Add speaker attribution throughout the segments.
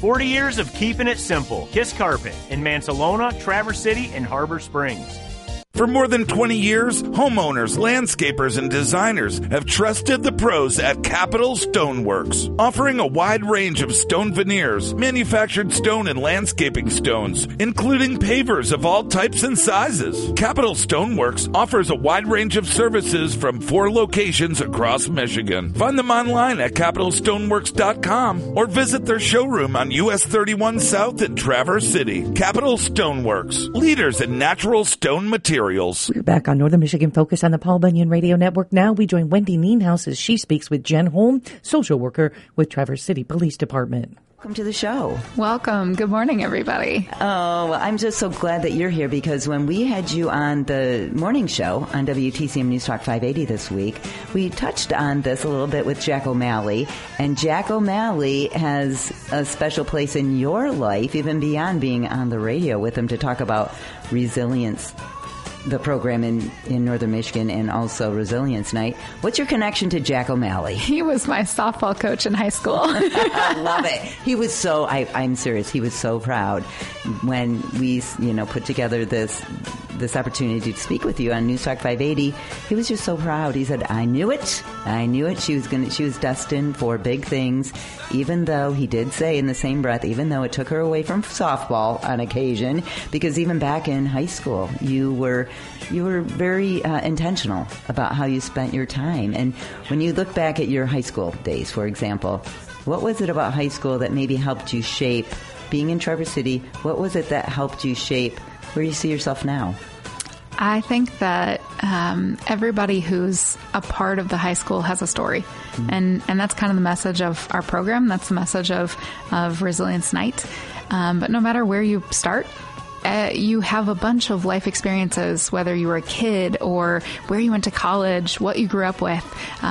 Speaker 1: 40 years of keeping it simple. Kiss Carpet in Mansalona, Traverse City, and Harbor Springs.
Speaker 2: For more than 20 years, homeowners, landscapers, and designers have trusted the pros at Capital Stoneworks, offering a wide range of stone veneers, manufactured stone and landscaping stones, including pavers of all types and sizes. Capital Stoneworks offers a wide range of services from 4 locations across Michigan. Find them online at capitalstoneworks.com or visit their showroom on US 31 South in Traverse City. Capital Stoneworks, leaders in natural stone materials.
Speaker 3: We're back on Northern Michigan Focus on the Paul Bunyan Radio Network. Now we join Wendy Nienhaus as she speaks with Jen Holm, social worker with Traverse City Police Department.
Speaker 4: Welcome to the show.
Speaker 5: Welcome. Good morning, everybody.
Speaker 4: Oh, I'm just so glad that you're here because when we had you on the morning show on WTCM News Talk 580 this week, we touched on this a little bit with Jack O'Malley. And Jack O'Malley has a special place in your life, even beyond being on the radio with him to talk about resilience, the program in Northern Michigan, and also Resilience Night. What's your connection to Jack O'Malley?
Speaker 5: He was my softball coach in high school.
Speaker 4: I love it. He was so, I'm serious, he was so proud when we, put together this opportunity to speak with you on News Talk 580. He was just so proud. He said, I knew it. She was destined for big things, even though he did say in the same breath, even though it took her away from softball on occasion, because even back in high school, you were very intentional about how you spent your time. And when you look back at your high school days, for example, what was it about high school that maybe helped you shape being in Traverse City? What was it that helped you shape where you see yourself now?
Speaker 5: I think that everybody who's a part of the high school has a story. Mm-hmm. And that's kind of the message of our program. That's the message of Resilience Night. But no matter where you start, you have a bunch of life experiences, whether you were a kid or where you went to college, what you grew up with,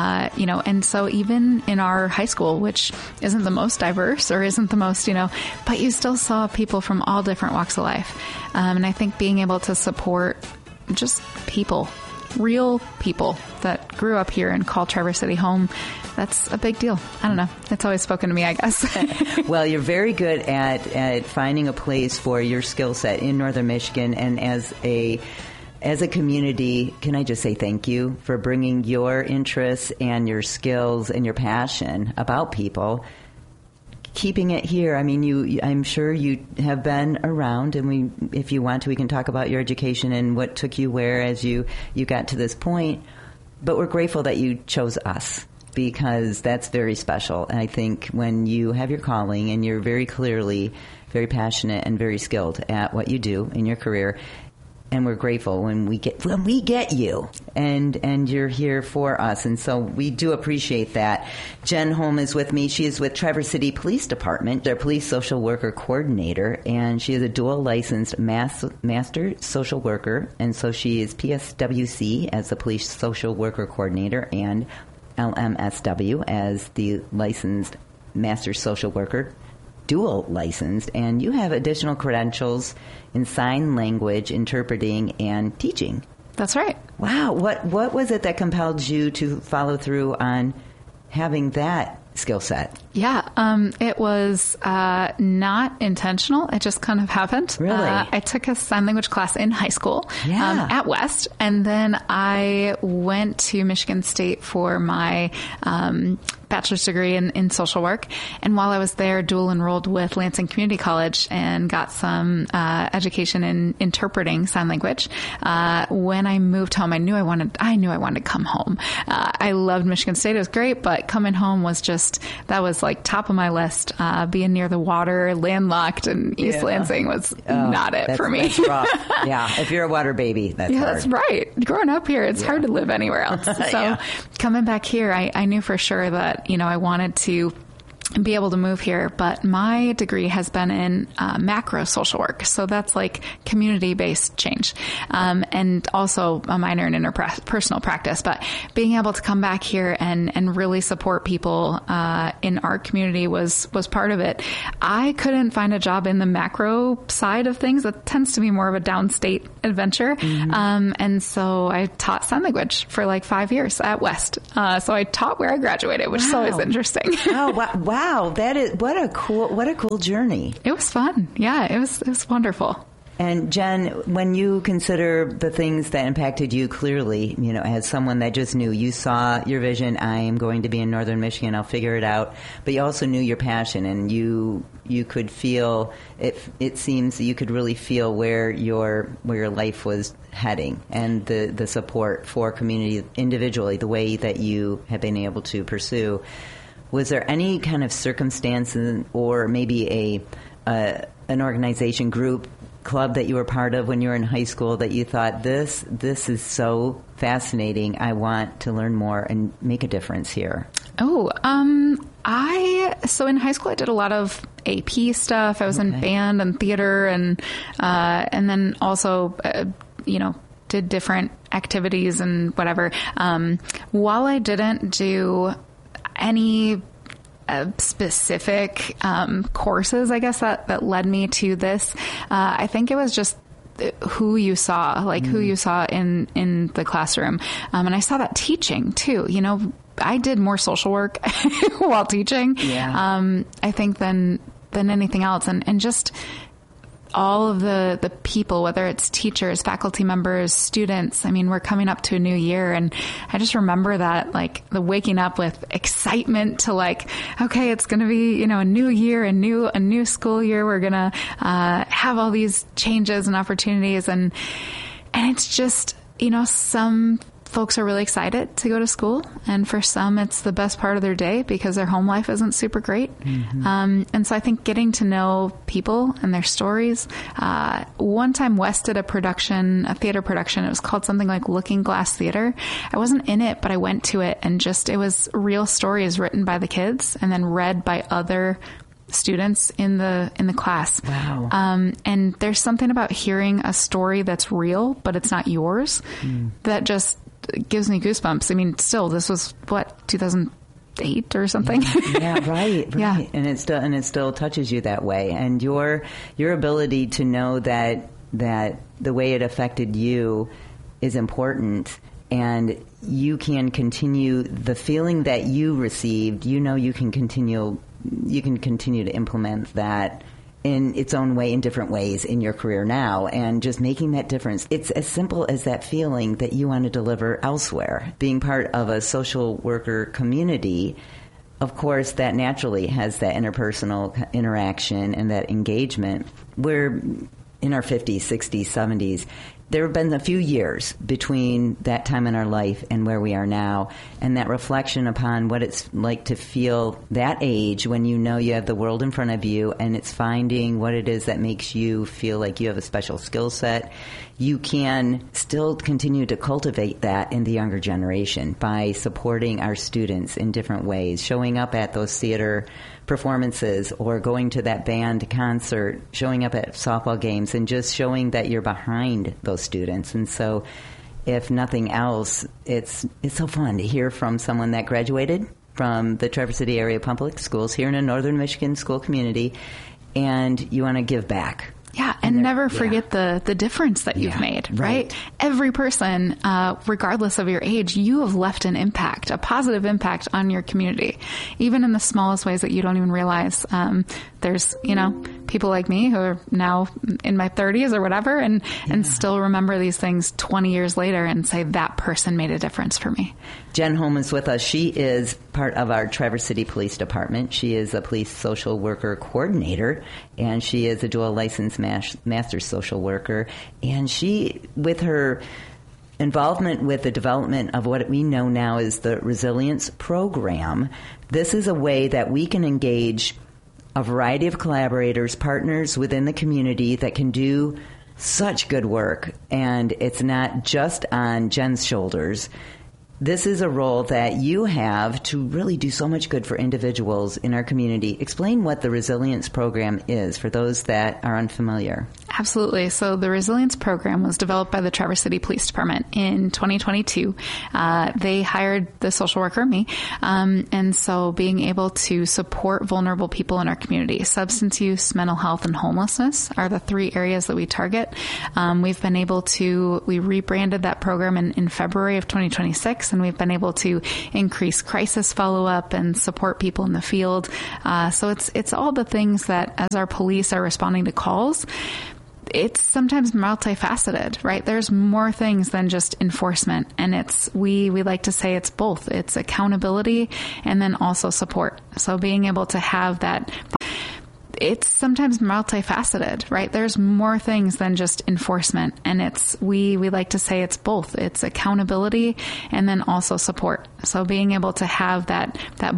Speaker 5: and so even in our high school, which isn't the most diverse or isn't the most, but you still saw people from all different walks of life. And I think being able to support just people, real people that grew up here and call Traverse City home, that's a big deal. I don't know. It's always spoken to me, I guess.
Speaker 4: Well, you're very good at finding a place for your skill set in Northern Michigan. And as a community, can I just say thank you for bringing your interests and your skills and your passion about people, keeping it here. I mean, I'm sure you have been around, and if you want to, we can talk about your education and what took you where as you got to this point. But we're grateful that you chose us, because that's very special. And I think when you have your calling and you're very clearly very passionate and very skilled at what you do in your career, and we're grateful when we get you and you're here for us. And so we do appreciate that. Jen Holm is with me. She is with Traverse City Police Department, their police social worker coordinator, and she is a dual licensed master social worker. And so she is PSWC as the police social worker coordinator and LMSW as the licensed master social worker, dual licensed, and you have additional credentials in sign language, interpreting, and teaching.
Speaker 5: That's right.
Speaker 4: Wow. What was it that compelled you to follow through on having that skill set?
Speaker 5: Yeah, it was not intentional. It just kind of happened.
Speaker 4: Really?
Speaker 5: I took a sign language class in high school at West, and then I went to Michigan State for my bachelor's degree in social work. And while I was there, dual enrolled with Lansing Community College and got some education in interpreting sign language. When I moved home, I knew I wanted to come home. I loved Michigan State. It was great, but coming home was that was like top of my list. Being near the water, landlocked, and East Lansing was not it for me.
Speaker 4: That's rough. Yeah, if you're a water baby, that's hard.
Speaker 5: That's right. Growing up here, it's hard to live anywhere else. So coming back here, I knew for sure that, I wanted to be able to move here, but my degree has been in macro social work. So that's like community-based change, and also a minor in interpersonal practice. But being able to come back here and really support people in our community was part of it. I couldn't find a job in the macro side of things. It tends to be more of a downstate adventure. And so I taught sign language for like 5 years at West. So I taught where I graduated, which is always interesting.
Speaker 4: Oh, wow. That is, what a cool journey.
Speaker 5: It was fun. Yeah, it was wonderful.
Speaker 4: And Jen, when you consider the things that impacted you clearly, as someone that just knew, you saw your vision, I am going to be in Northern Michigan, I'll figure it out, but you also knew your passion, and you could feel, it seems that you could really feel where your life was heading, and the support for community individually, the way that you have been able to pursue. Was there any kind of circumstance or maybe an organization, group, club that you were part of when you were in high school that you thought, this is so fascinating, I want to learn more and make a difference here?
Speaker 5: So in high school I did a lot of AP stuff. I was in band and theater and then also did different activities and whatever. While I didn't do any specific courses, I guess, that led me to this. I think it was just who you saw, who you saw in the classroom. And I saw that teaching too. I did more social work while teaching. Yeah. I think than anything else. And just all of the people, whether it's teachers, faculty members, students. I mean, we're coming up to a new year, and I just remember that, the waking up with excitement to okay, it's going to be, a new year, a new school year. We're going to have all these changes and opportunities, and it's just, some folks are really excited to go to school, and for some it's the best part of their day because their home life isn't super great. And so I think getting to know people and their stories. One time West did a theater production. It was called something like Looking Glass Theater. I wasn't in it, but I went to it, and it was real stories written by the kids and then read by other students in the class. Wow. And there's something about hearing a story that's real, but it's not yours, that just gives me goosebumps. I mean, still, this was 2008 or something.
Speaker 4: Yeah, right. Yeah. And it still touches you that way. And your ability to know that the way it affected you is important, and you can continue the feeling that you received. You can continue to implement that in its own way, in different ways in your career now, and just making that difference. It's as simple as that feeling that you want to deliver elsewhere. Being part of a social worker community, of course, that naturally has that interpersonal interaction and that engagement. We're in our 50s, 60s, 70s. There have been a few years between that time in our life and where we are now, and that reflection upon what it's like to feel that age when you know you have the world in front of you, and it's finding what it is that makes you feel like you have a special skill set. You can still continue to cultivate that in the younger generation by supporting our students in different ways, showing up at those theater performances or going to that band concert, showing up at softball games, and just showing that you're behind those students. And so, if nothing else, it's so fun to hear from someone that graduated from the Traverse City Area Public Schools here in a Northern Michigan school community, and you want to give back.
Speaker 5: Yeah, and never forget the difference that you've made, right? Every person, regardless of your age, you have left an impact, a positive impact on your community, even in the smallest ways that you don't even realize. There's, people like me who are now in my 30s or whatever, and still remember these things 20 years later and say, that person made a difference for me.
Speaker 4: Jen Holm is with us. She is part of our Traverse City Police Department. She is a police social worker coordinator, and she is a dual licensed master social worker. And she, with her involvement with the development of what we know now is the Resilience Program, this is a way that we can engage a variety of collaborators, partners within the community that can do such good work. And it's not just on Jen's shoulders. This is a role that you have to really do so much good for individuals in our community. Explain what the Resilience Program is for those that are unfamiliar.
Speaker 5: Absolutely. So the Resilience Program was developed by the Traverse City Police Department in 2022. They hired the social worker, me, and so being able to support vulnerable people in our community. Substance use, mental health, and homelessness are the three areas that we target. We've been able to, we rebranded that program in February of 2026, and we've been able to increase crisis follow-up and support people in the field. So it's all the things that as our police are responding to calls, it's sometimes multifaceted, right? There's more things than just enforcement. And we like to say it's both. It's accountability and then also support. So being able to have that, it's sometimes multifaceted, right? There's more things than just enforcement. And we like to say it's both. It's accountability and then also support. So being able to have that